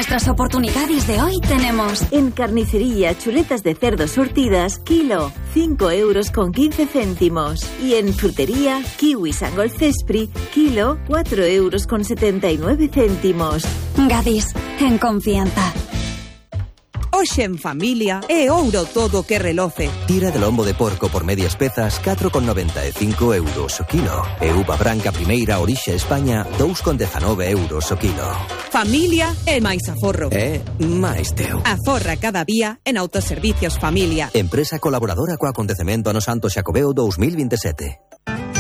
nuestras oportunidades de hoy tenemos... En carnicería, chuletas de cerdo surtidas, kilo, 5,15 €. Y en frutería, kiwis Angol Cespri, kilo, 4,79 €. Gadis, en confianza. Hoxe en familia é ouro todo que reloce. Tira de lombo de porco por medias pezas 4,95 € o kilo. E uva branca primeira orixe España 2,19 € o kilo. Familia é máis aforro. É máis teu. Aforra cada día en Autoservicios Familia. Empresa colaboradora co acontecemento ano Santo Xacobeo 2027.